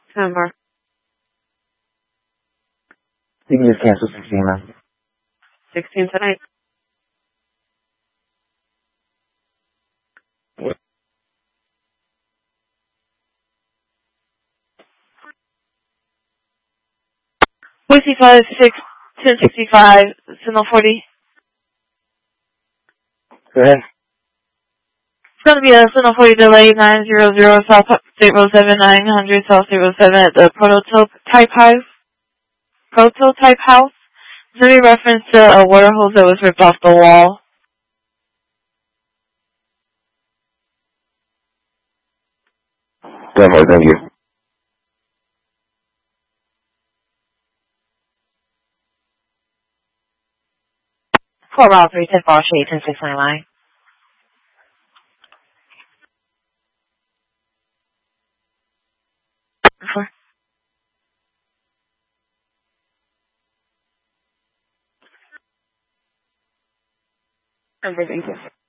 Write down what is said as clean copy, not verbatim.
Number. You can just cancel 16 now. 16 tonight. Whiskey 5, 6, 1065, Signal 40. Go ahead. It's going to be a Signal 40 delay, 900 South State Road 7, 900 South State Road 7 at the Prototype House. It's going to be reference to a water hose that was ripped off the wall. Go ahead, thank you. Fort Route 310 Ball Shade 1069. Number, thank you.